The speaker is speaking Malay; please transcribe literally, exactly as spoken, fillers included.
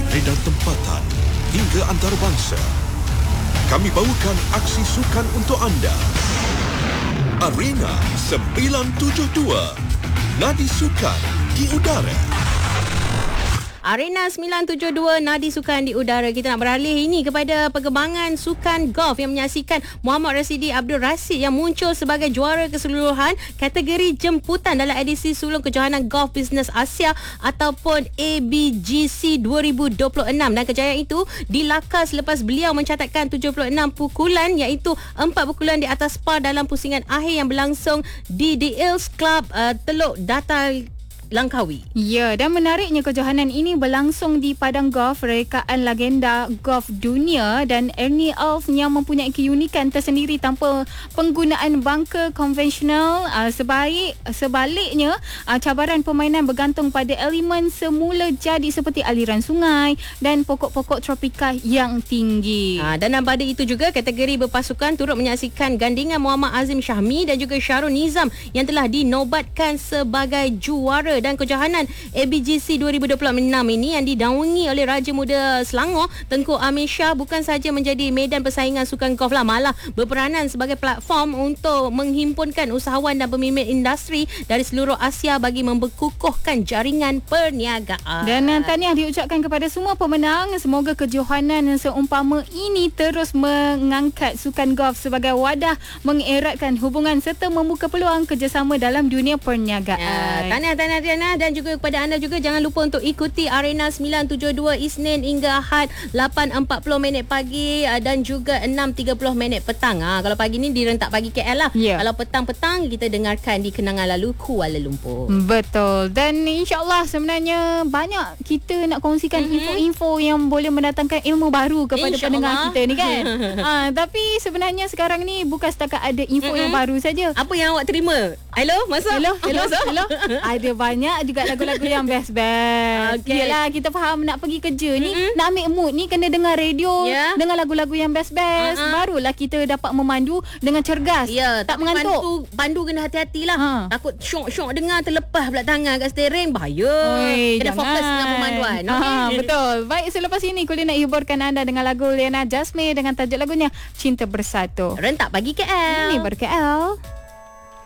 genre dan tempatan hingga antarabangsa. Kami bawakan aksi sukan untuk anda. Arena sembilan tujuh dua. Nadi sukan di udara. Arena sembilan tujuh dua Nadi Sukan di Udara. Kita nak beralih ini kepada perkembangan sukan golf yang menyaksikan Muhammad Rasidi Abdul Rasid yang muncul sebagai juara keseluruhan kategori jemputan dalam edisi sulung kejohanan Golf Business Asia ataupun A B G C dua ribu dua puluh enam, dan kejayaan itu dilakas selepas beliau mencatatkan tujuh puluh enam pukulan, iaitu empat pukulan di atas par dalam pusingan akhir yang berlangsung di The Earls Club uh, Teluk Datar, Langkawi. Ya, dan menariknya kejohanan ini berlangsung di padang golf rekaan legenda golf dunia, dan Ernie Els yang mempunyai keunikan tersendiri tanpa penggunaan bangka konvensional. Uh, sebaik sebaliknya, uh, cabaran permainan bergantung pada elemen semula jadi seperti aliran sungai dan pokok-pokok tropika yang tinggi. Ha, dan pada itu juga kategori berpasukan turut menyaksikan gandingan Muhammad Azim Syahmi dan juga Syarul Nizam yang telah dinobatkan sebagai juara, dan kejohanan A B G C dua ribu dua puluh enam ini yang didaungi oleh Raja Muda Selangor Tengku Amir Shah bukan sahaja menjadi medan persaingan sukan golf lah, malah berperanan sebagai platform untuk menghimpunkan usahawan dan pemimpin industri dari seluruh Asia bagi memperkukuhkan jaringan perniagaan. Dan tahniah diucapkan kepada semua pemenang. Semoga kejohanan yang seumpama ini terus mengangkat sukan golf sebagai wadah mengeratkan hubungan serta membuka peluang kerjasama dalam dunia perniagaan. Ya, tahniah-tahniah dan juga kepada anda juga, jangan lupa untuk ikuti Arena sembilan tujuh dua Isnin hingga Ahad lapan empat puluh minit pagi dan juga enam tiga puluh minit petang. Ha, kalau pagi ni direntak pagi K L lah. Yeah. Kalau petang-petang kita dengarkan di Kenangan Lalu Kuala Lumpur. Betul. Dan insyaAllah sebenarnya banyak kita nak kongsikan mm-hmm. info-info yang boleh mendatangkan ilmu baru kepada pendengar kita ni kan. ha, Tapi sebenarnya sekarang ni bukan setakat ada info mm-hmm. yang baru saja. Apa yang awak terima? Hello, masuk. Hello, hello, hello. Ada banyak juga lagu-lagu yang best-best. Okay. Yelah, kita faham nak pergi kerja ni, mm-hmm. nak ambil mood ni kena dengar radio, yeah. dengar lagu-lagu yang best-best. Uh-huh. Barulah kita dapat memandu dengan cergas. Ya, tak tapi mengantuk. Pandu, pandu kena hati-hatilah. Ha. Takut syok-syok dengar terlepas pula tangan kat steering, bahaya. Oi, kena jangan. fokus dengan pemanduan. Ha, Okay. betul. Baik, selepas ini Kuli nak hiburkan anda dengan lagu Liana Jasmine dengan tajuk lagunya Cinta Bersatu. Rentak pagi K L. Ini ber K L.